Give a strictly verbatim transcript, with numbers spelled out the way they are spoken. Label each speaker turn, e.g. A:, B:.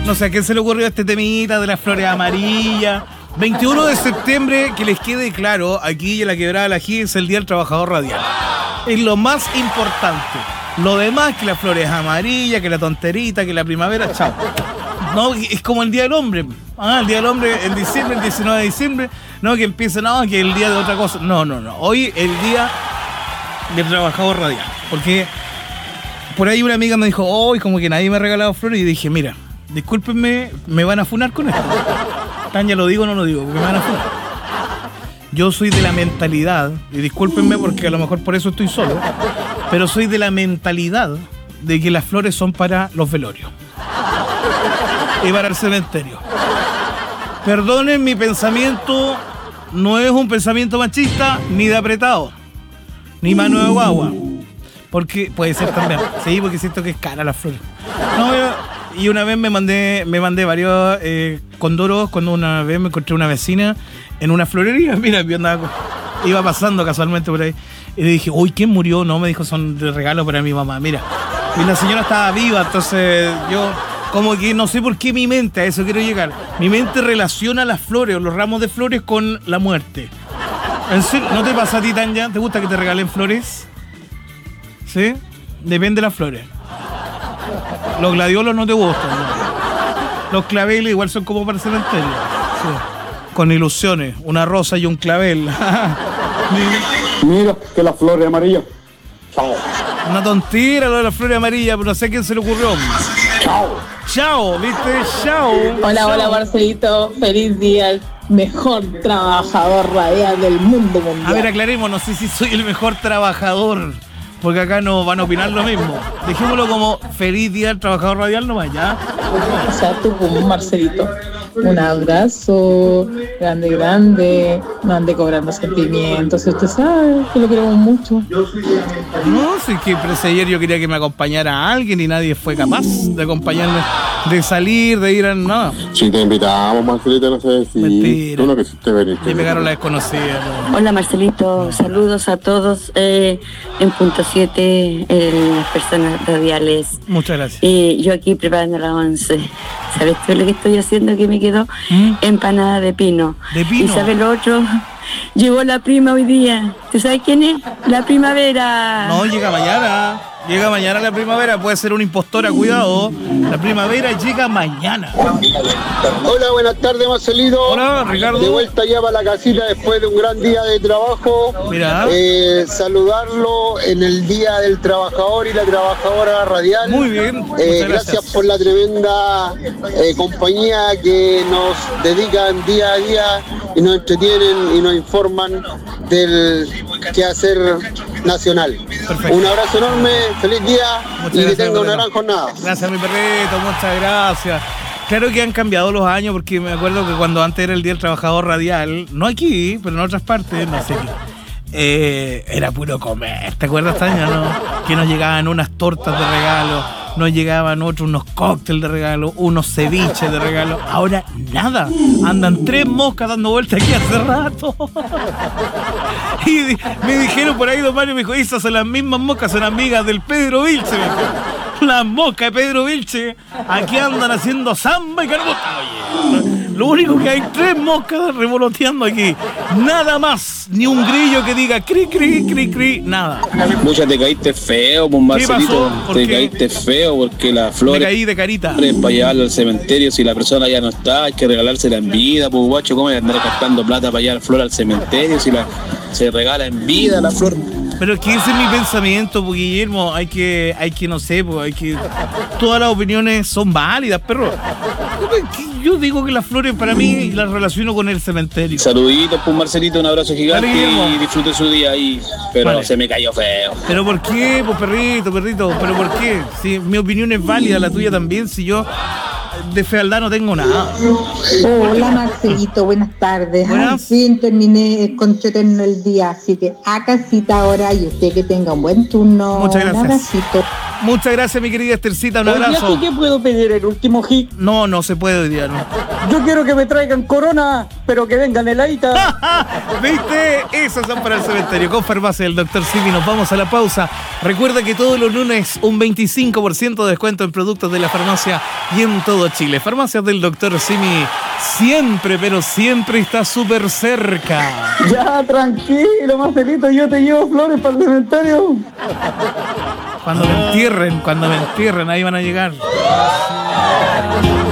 A: No sé a quién se le ocurrió este temita de las flores amarillas. veintiuno de septiembre, que les quede claro, aquí en la Quebrada de la Ají es el Día del Trabajador Radial. Es lo más importante. Lo demás, que las flores amarillas, que la tonterita, que la primavera, chao. No, es como el Día del Hombre. Ah, el Día del Hombre en diciembre, el diecinueve de diciembre. No, que empiece, no, que el día de otra cosa. No, no, no. Hoy el Día del Trabajador Radial. Porque por ahí una amiga me dijo, hoy oh, como que nadie me ha regalado flores. Y dije, mira, discúlpenme, me van a funar con esto. Tan ya lo digo o no lo digo, porque me van a funar. Yo soy de la mentalidad, y discúlpenme porque a lo mejor por eso estoy solo, pero soy de la mentalidad de que las flores son para los velorios y para el cementerio. Perdonen, mi pensamiento no es un pensamiento machista, ni de apretado, ni mano de guagua. Porque puede ser también, sí, porque siento que es cara las flores. No, y una vez me mandé, me mandé varios eh, condoros cuando una vez me encontré una vecina en una florería. Mira, yo andaba, iba pasando casualmente por ahí. Y le dije, uy, ¿quién murió? No, me dijo, son de regalo para mi mamá. Mira, y la señora estaba viva, entonces yo... Como que no sé por qué mi mente, a eso quiero llegar. Mi mente relaciona las flores o los ramos de flores con la muerte. ¿En serio? ¿No te pasa a ti, Tanya? ¿Te gusta que te regalen flores? ¿Sí? Depende de las flores. Los gladiolos no te gustan, ¿no? Los claveles igual son como para el cementerio. Sí. Con ilusiones. Una rosa y un clavel.
B: Mira, que las flores amarillas. Chao.
A: Una tontera lo de las flores amarillas, pero no sé a quién se le ocurrió.
B: Chao.
A: Chao, ¿viste? Chao.
C: Hola,
A: Chao.
C: Hola, Marcelito. Feliz día. El mejor trabajador radial del mundo mundial.
A: A ver, aclaremos, no sé si soy el mejor trabajador, porque acá no van a opinar lo mismo. Dejémoslo como feliz día del trabajador radial nomás, ¿ya?
C: O sea, tú como Marcelito. Un abrazo grande, grande. No ande cobrando sentimientos. Usted sabe que lo queremos mucho.
A: No, sí que pero ayer yo quería que me acompañara alguien y nadie fue capaz de acompañarme, de salir, de ir a... No.
B: Si te invitamos, Marcelito, no sé si...
A: Mentira.
B: Tú no quisiste venir.
A: Me pegaron la desconocida. ¿No?
D: Hola Marcelito, saludos a todos eh, en punto siete, eh, las personas radiales.
A: Muchas gracias.
D: Eh, yo aquí preparando la once. ¿Sabes tú lo que estoy haciendo? Que me quedó ¿Mm? Empanada de pino.
A: ¿De pino?
D: ¿Y sabes lo otro? Llegó la prima hoy día. ¿Tú sabes quién es? La primavera.
A: No, llega mañana. Llega mañana la primavera. Puede ser una impostora, cuidado. La primavera llega mañana.
B: Hola, buenas tardes, Marcelito.
A: Hola, Ricardo.
B: De vuelta ya para la casita después de un gran día de trabajo.
A: Mira.
B: Eh, saludarlo en el Día del Trabajador y la Trabajadora Radial.
A: Muy bien. Muchas
B: Eh,
A: gracias.
B: gracias por la tremenda eh, compañía que nos dedican día a día y nos entretienen y nos informan del quehacer nacional.
A: Perfecto.
B: Un abrazo enorme, feliz día.
A: Muchas
B: Y que
A: gracias,
B: tenga una
A: perrito.
B: gran jornada.
A: Gracias, mi perrito, muchas gracias. Claro que han cambiado los años, porque me acuerdo que cuando antes era el Día del Trabajador Radial, no aquí, pero en otras partes, no sé qué, eh, era puro comer. ¿Te acuerdas, Tania, no? Que nos llegaban unas tortas de regalo, nos llegaban otros, unos cócteles de regalo, unos ceviches de regalo. Ahora nada, andan tres moscas dando vueltas aquí hace rato. Y di- me dijeron por ahí, don Mario, me dijo, esas son las mismas moscas, son amigas del Pedro Vilche, me dijo. Las moscas de Pedro Vilche aquí andan haciendo samba y carbota. Oye, lo único que hay, tres moscas revoloteando aquí. Nada más, ni un grillo que diga cri, cri, cri, cri, nada.
E: Mucha, te caíste feo, pues Marcelito.
A: pasó? ¿Por
E: Te
A: qué?
E: caíste feo porque las
A: Me
E: flores
A: caí de carita.
E: para llevarla al cementerio, si la persona ya no está, hay que regalársela en vida, pues guacho, ¿cómo voy a andar gastando plata para llevar flor al cementerio si la se regala en vida la flor?
A: Pero es que ese es mi pensamiento, pues, Guillermo, hay que, hay que, no sé, pues, hay que... Todas las opiniones son válidas, perro. Yo digo que las flores para mí las relaciono con el cementerio.
E: Saluditos, pues Marcelito, un abrazo gigante
A: Dale, Guillermo.
E: y disfrute su día ahí, pero
A: Vale.
E: se me cayó feo.
A: ¿Pero por qué? Pues perrito, perrito, ¿pero por qué? Si mi opinión es válida, la tuya también, si yo de fealdad no tengo nada.
F: Hola Marcelito, buenas tardes.
A: Buenas.
F: Al fin terminé con entretenerme el día, así que a casita ahora y usted que tenga un buen turno.
A: Muchas gracias.
F: Un abracito.
A: Muchas gracias, mi querida Estercita, un
C: Hoy día
A: abrazo.
C: sí que puedo pedir el último hit.
A: No, no se puede hoy día, no.
G: Yo quiero que me traigan corona, pero que vengan heladita.
A: ¿Viste? Esos son para el cementerio. Con Farmacia del doctor Simi nos vamos a la pausa. Recuerda que todos los lunes un veinticinco por ciento de descuento en productos de la farmacia y en todo Chile. Farmacias del doctor Simi siempre, pero siempre está súper cerca.
G: Ya, tranquilo, Marcelito, yo te llevo flores para el cementerio.
A: Cuando me entierren, cuando me entierren, ahí van a llegar.